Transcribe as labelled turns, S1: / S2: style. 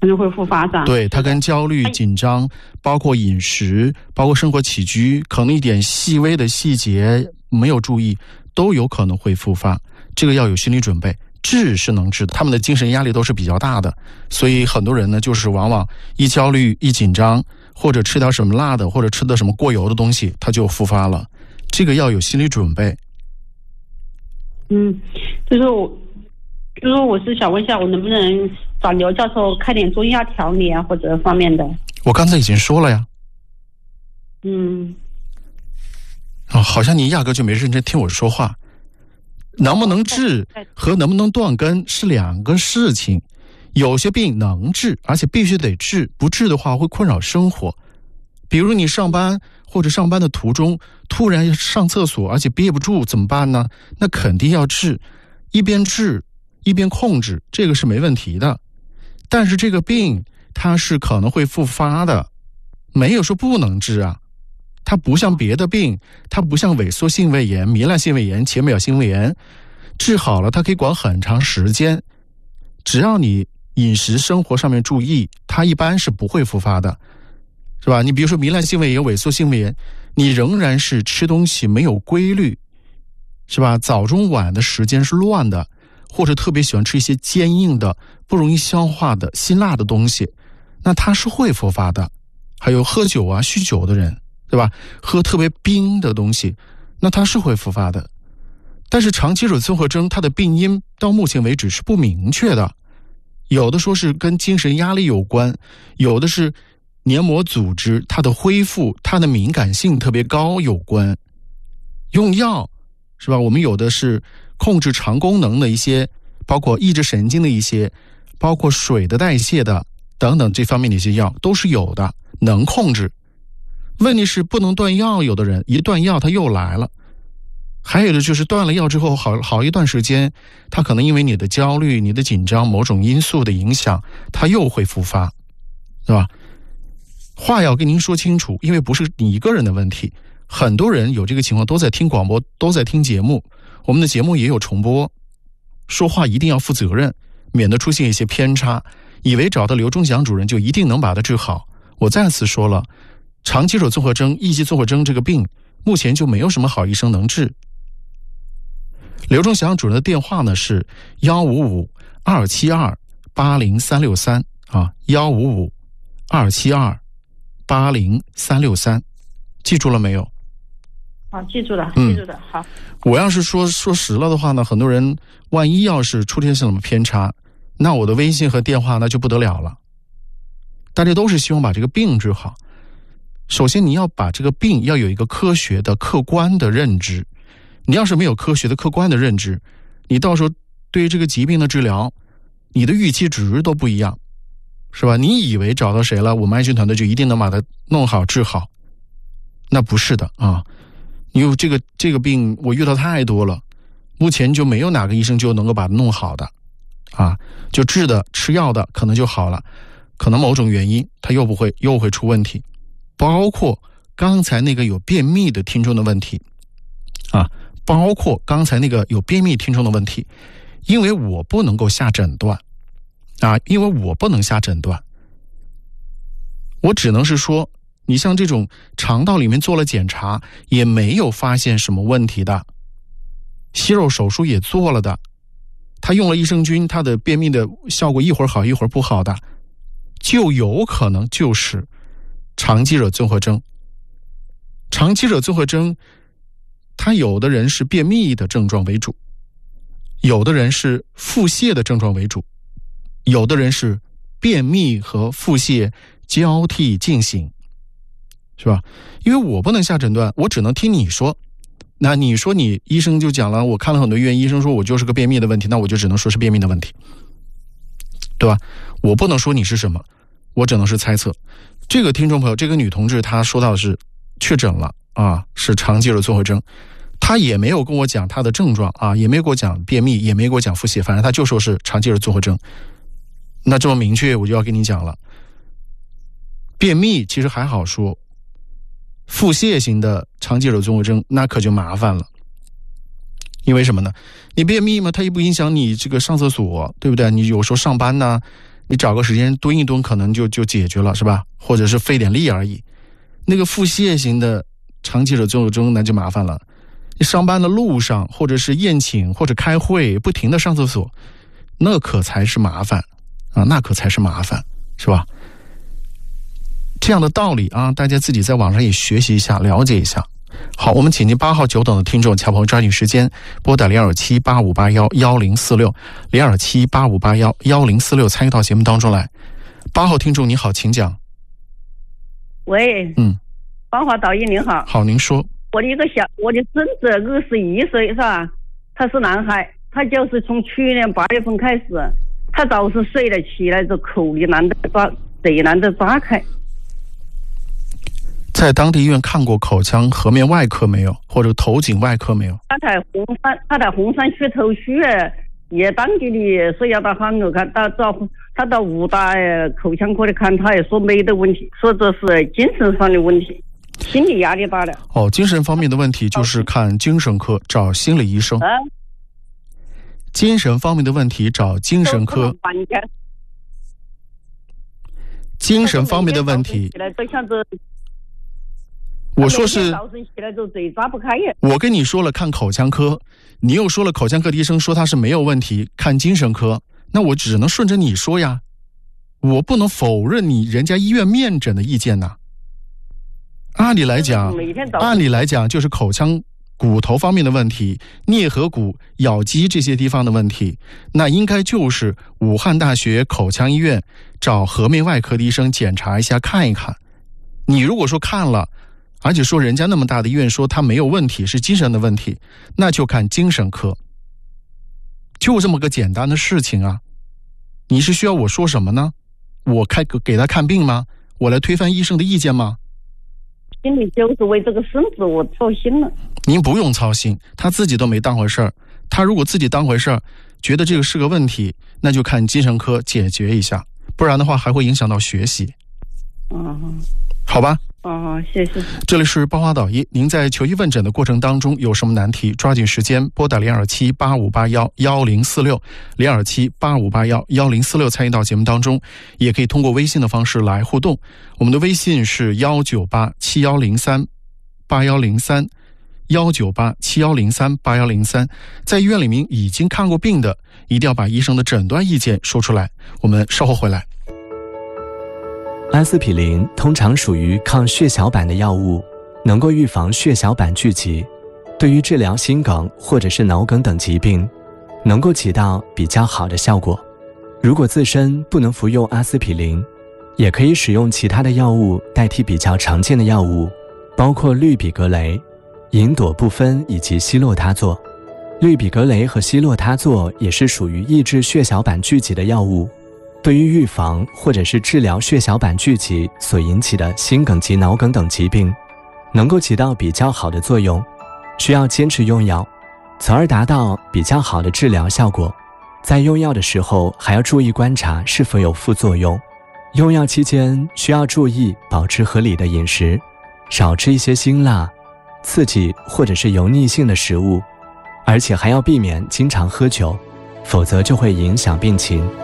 S1: 可能会复发的。
S2: 对，它跟焦虑、紧张，包括饮食，包括生活起居，可能一点细微的细节没有注意，都有可能会复发。这个要有心理准备。治是能治的，他们的精神压力都是比较大的，所以很多人呢，就是往往一焦虑、一紧张，或者吃点什么辣的，或者吃的什么过油的东西，他就复发了。这个要有心理准备。
S1: 就是我是想问一下，我能不能找刘教授开点中药调理啊，或者方面的？
S2: 我刚才已经说了呀。好像你压根就没认真听我说话。能不能治和能不能断根是两个事情。有些病能治，而且必须得治，不治的话会困扰生活。比如你上班或者上班的途中突然上厕所，而且憋不住怎么办呢？那肯定要治，一边治一边控制，这个是没问题的。但是这个病它是可能会复发的，没有说不能治啊。它不像别的病，它不像萎缩性胃炎、糜烂性胃炎、浅表性胃炎，治好了它可以管很长时间。只要你饮食生活上面注意，它一般是不会复发的，是吧？你比如说糜烂性胃炎、萎缩性胃炎，你仍然是吃东西没有规律，是吧？早中晚的时间是乱的，或者特别喜欢吃一些坚硬的、不容易消化的辛辣的东西，那它是会复发的。还有喝酒啊、酗酒的人，对吧？喝特别冰的东西，那它是会复发的。但是肠积水综合征它的病因到目前为止是不明确的，有的说是跟精神压力有关，有的是黏膜组织它的恢复、它的敏感性特别高有关。用药是吧？我们有的是控制肠功能的一些，包括抑制神经的一些，包括水的代谢的等等这方面的一些药都是有的，能控制。问题是不能断药，有的人一断药他又来了。还有的就是断了药之后好一段时间，他可能因为你的焦虑、你的紧张某种因素的影响，他又会复发，对吧？话要跟您说清楚，因为不是你一个人的问题，很多人有这个情况，都在听广播，都在听节目，我们的节目也有重播，说话一定要负责任，免得出现一些偏差，以为找到刘忠祥主任就一定能把它治好。我再次说了，肠积水综合征、易激综合征这个病目前就没有什么好医生能治。刘忠祥主任的电话呢是155-272-80363啊，155-272-80363，记住了没有？
S1: 好，记住了，记住了。好，
S2: 我要是说实了的话呢，很多人万一要是出现什么偏差，那我的微信和电话那就不得了了。大家都是希望把这个病治好，首先你要把这个病要有一个科学的、客观的认知。你要是没有科学的、客观的认知，你到时候对于这个疾病的治疗，你的预期值都不一样，是吧？你以为找到谁了，我们爱心团队就一定能把它弄好、治好，那不是的啊！因为这个病我遇到太多了，目前就没有哪个医生就能够把它弄好的啊，就治的、吃药的可能就好了，可能某种原因它又会出问题，包括刚才那个有便秘的听众的问题啊。包括刚才那个有便秘听众的问题，因为我不能够下诊断啊，我只能是说，你像这种肠道里面做了检查，也没有发现什么问题的，息肉手术也做了的，他用了益生菌，他的便秘的效果一会儿好一会儿不好的，就有可能就是肠积水综合征。肠积水综合征他有的人是便秘的症状为主，有的人是腹泻的症状为主，有的人是便秘和腹泻交替进行，是吧？因为我不能下诊断，我只能听你说。那你说你医生就讲了，我看了很多医院，医生说我就是个便秘的问题，那我就只能说是便秘的问题，对吧？我不能说你是什么，我只能是猜测。这个听众朋友，这个女同志她说到的是确诊了啊，是肠积水综合征，他也没有跟我讲他的症状啊，也没有给我讲便秘，也没给我讲腹泻，反正他就说是肠积水综合征。那这么明确，我就要跟你讲了，便秘其实还好说，腹泻型的肠积水综合征那可就麻烦了。因为什么呢？你便秘嘛，它也不影响你这个上厕所，对不对？你有时候上班呢， 你找个时间蹲一蹲可能就解决了，是吧？或者是费点力而已。那个腹泻型的长期的综合征那就麻烦了。你上班的路上，或者是宴请，或者开会，不停的上厕所，那可才是麻烦啊！那可才是麻烦，是吧？这样的道理啊，大家自己在网上也学习一下，了解一下。好，我们请进8号久等的听众，乔朋友抓紧时间拨打0278581046，0278581046参与到节目当中来。8号听众你好，请讲。
S3: 喂，芳华导演您好。
S2: 好，您说。
S3: 我的孙子21岁是吧？他是男孩，他就是从去年8月份开始，他早是睡了起来就口里贼难得抓开。
S2: 在当地医院看过口腔颌面外科没有，或者头颈外科没有？
S3: 他在红山区头区也当地的说要到杭州看，他到武大口腔科的看，他也说没得问题，说这是精神上的问题，心理压力大的。
S2: 精神方面的问题就是看精神科，找心理医生。精神方面的问题找精神科。精神方面的问题。我说是，我跟你说了看口腔科，你又说了口腔科的医生说他是没有问题，看精神科，那我只能顺着你说呀，我不能否认人家医院面诊的意见呐。按理来讲就是口腔骨头方面的问题，颞颌骨、咬肌这些地方的问题，那应该就是武汉大学口腔医院找颌面外科的医生检查一下看一看。你如果说看了，而且说人家那么大的医院说他没有问题，是精神的问题，那就看精神科，就这么个简单的事情啊。你是需要我说什么呢？我给他看病吗？我来推翻医生的意见吗？
S3: 心里就是为这个孙子我操心了。
S2: 您不用操心，他自己都没当回事儿。他如果自己当回事儿，觉得这个是个问题，那就看精神科解决一下，不然的话还会影响到学习。好吧。
S3: 谢谢。
S2: 这里是八花导医，您在求医问诊的过程当中有什么难题，抓紧时间拨打0278581046，0278581046参与到节目当中，也可以通过微信的方式来互动。我们的微信是19871038103，19871038103。在医院里面已经看过病的，一定要把医生的诊断意见说出来。我们稍后回来。
S4: 阿司匹林通常属于抗血小板的药物，能够预防血小板聚集，对于治疗心梗或者是脑梗等疾病，能够起到比较好的效果。如果自身不能服用阿司匹林，也可以使用其他的药物代替比较常见的药物，包括氯吡格雷、吲哚布酚以及西洛他唑。氯吡格雷和西洛他唑也是属于抑制血小板聚集的药物，对于预防或者是治疗血小板聚集所引起的心梗及脑梗等疾病，能够起到比较好的作用，需要坚持用药，从而达到比较好的治疗效果。在用药的时候还要注意观察是否有副作用，用药期间需要注意保持合理的饮食，少吃一些辛辣、刺激或者是油腻性的食物，而且还要避免经常喝酒，否则就会影响病情。